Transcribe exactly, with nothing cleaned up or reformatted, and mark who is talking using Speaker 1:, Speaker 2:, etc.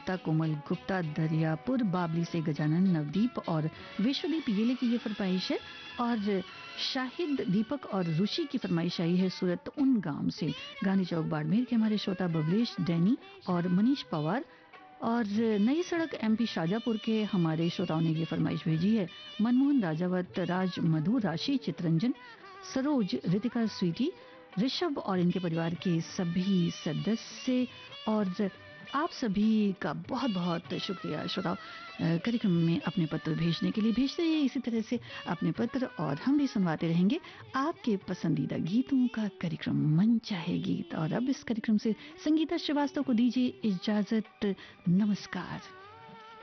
Speaker 1: गुप्ता, कोमल गुप्ता, दरियापुर बाबली से गजानन, नवदीप और विश्वदीप येले की ये फरमाइश है। और शाहिद, दीपक और रुचि की फरमाइश आई है सूरत उन गांव से। गांधी चौक बाड़मेर के हमारे श्रोता बबलेश, डैनी और मनीष पवार। और नई सड़क एमपी शाजापुर के हमारे श्रोताओं ने ये फरमाइश भेजी है। मनमोहन, राजावत, राज, मधु, राशि, चित्रंजन, सरोज, रितिका, स्वीटी, ऋषभ और इनके परिवार के सभी सदस्य। और आप सभी का बहुत बहुत शुक्रिया श्रोताओ, कार्यक्रम में अपने पत्र भेजने के लिए। भेजते रहिए इसी तरह से अपने पत्र और हम भी सुनवाते रहेंगे आपके पसंदीदा गीतों का कार्यक्रम मन चाहे गीत। और अब इस कार्यक्रम से संगीता श्रीवास्तव को दीजिए इजाजत। नमस्कार।